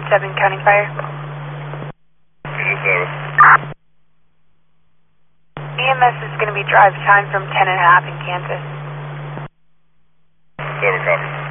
7 counting fire. Unit 7. EMS is going to be drive time from 10 and a half in Kansas. 7 copy.